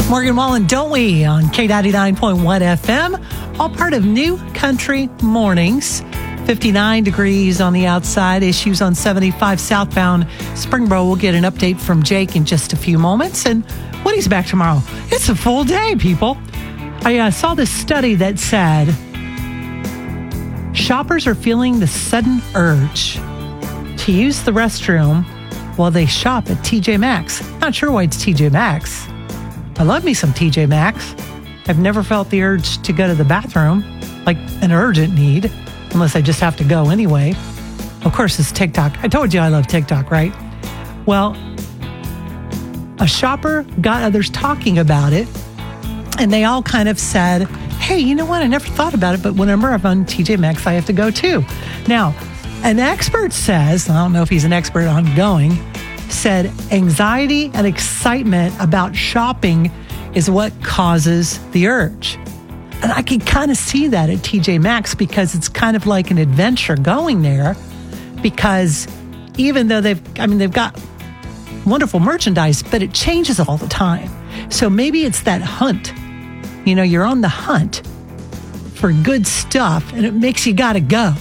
Morgan Wallen, don't we, on K99.1 FM, all part of New Country Mornings. 59 degrees on the outside, issues on 75 southbound Springboro. We'll get an update from Jake in just a few moments, and Woody's back tomorrow. It's a full day, people. I saw this study that said shoppers are feeling the sudden urge to use the restroom while they shop at TJ Maxx. Not sure why it's TJ Maxx. I love me some TJ Maxx. I've never felt the urge to go to the bathroom, like an urgent need, unless I just have to go anyway. Of course, it's TikTok. I told you I love TikTok, right? Well, a shopper got others talking about it, and they all kind of said, hey, you know what? I never thought about it, but whenever I'm on TJ Maxx, I have to go too. Now, an expert says, I don't know if he's an expert on going, said anxiety and excitement about shopping is what causes the urge. And I can kind of see that at TJ Maxx because it's kind of like an adventure going there, because even though they've got wonderful merchandise, but it changes all the time. So maybe it's that hunt. You know, you're on the hunt for good stuff and it makes you gotta go.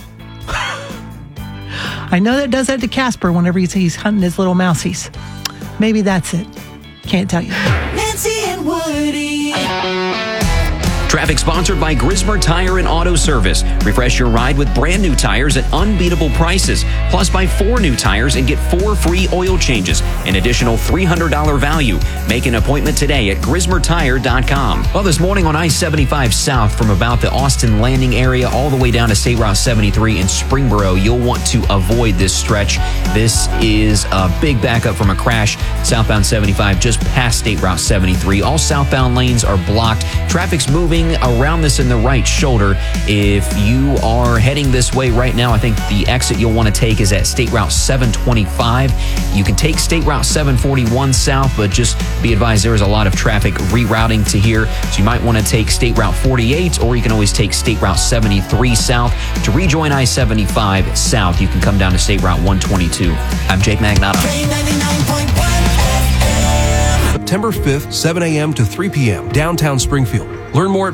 I know that does that to Casper whenever he's hunting his little mousies. Maybe that's it. Can't tell you. Nancy and Woody. Traffic sponsored by Grismer Tire and Auto Service. Refresh your ride with brand new tires at unbeatable prices. Plus, buy 4 new tires and get 4 free oil changes. An additional $300 value. Make an appointment today at GrismerTire.com. Well, this morning on I-75 South, from about the Austin Landing area all the way down to State Route 73 in Springboro, you'll want to avoid this stretch. This is a big backup from a crash. Southbound 75 just past State Route 73. All southbound lanes are blocked. Traffic's moving around this in the right shoulder. If you are heading this way right now, I think the exit you'll want to take is at State Route 725. You can take State Route 741 south, but just be advised there is a lot of traffic rerouting to here. So you might want to take State Route 48, or you can always take State Route 73 south. To rejoin I-75 south, you can come down to State Route 122. I'm Jake Magnotta. September 5th, 7 a.m. to 3 p.m., downtown Springfield. Learn more at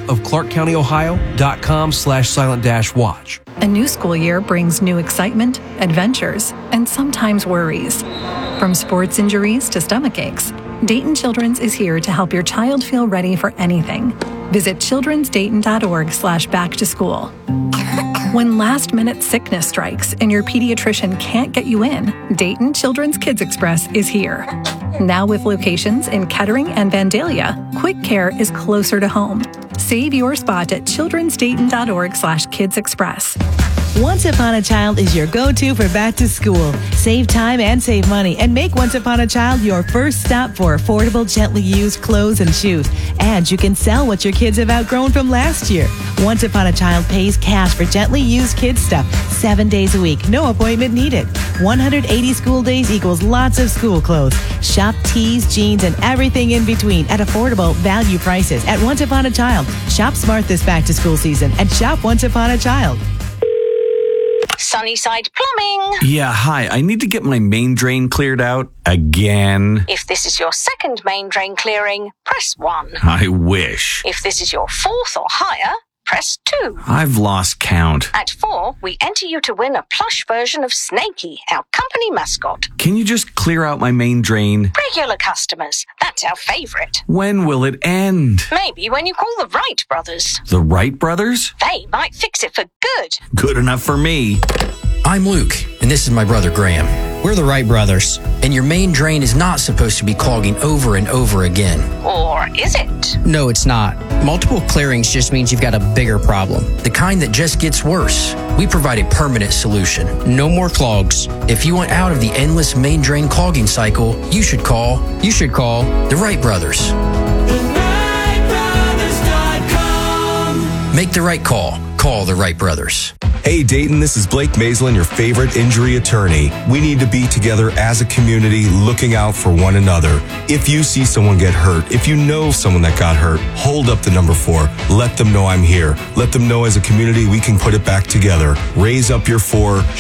veteransofclarkcountyohio.com/silent-watch. A new school year brings new excitement, adventures, and sometimes worries. From sports injuries to stomach aches, Dayton Children's is here to help your child feel ready for anything. Visit childrensdayton.org/back-to-school. When last-minute sickness strikes and your pediatrician can't get you in, Dayton Children's Kids Express is here. Now with locations in Kettering and Vandalia, quick care is closer to home. Save your spot at childrensdayton.org/kidsexpress. Once Upon a Child is your go-to for back to school. Save time and save money, and make Once Upon a Child your first stop for affordable, gently used clothes and shoes. And you can sell what your kids have outgrown from last year. Once Upon a Child pays cash for gently used kids stuff 7 days a week. No appointment needed. 180 school days equals lots of school clothes. Shop tees, jeans, and everything in between at affordable value prices at Once Upon a Child. Shop smart this back to school season and shop Once Upon a Child. Sunnyside Plumbing. Yeah, hi. I need to get my main drain cleared out again. If this is your second main drain clearing, press 1. I wish. If this is your 4th or higher, press 2. I've lost count. At 4, we enter you to win a plush version of Snakey, our company mascot. Can you just clear out my main drain? Regular customers, that's our favorite. When will it end? Maybe when you call the Wright brothers. The Wright brothers? They might fix it for good. Good enough for me. I'm Luke, and this is my brother Graham. We're the Wright brothers, and your main drain is not supposed to be clogging over and over again. Or is it? No, it's not. Multiple clearings just means you've got a bigger problem, the kind that just gets worse. We provide a permanent solution. No more clogs. If you want out of the endless main drain clogging cycle, you should call the Wright brothers. TheWrightBrothers.com. Make the right call. Call the Wright brothers. Hey Dayton, this is Blake Maislin, your favorite injury attorney. We need to be together as a community looking out for one another. If you see someone get hurt, if you know someone that got hurt, hold up the number 4. Let them know I'm here. Let them know as a community we can put it back together. Raise up your 4,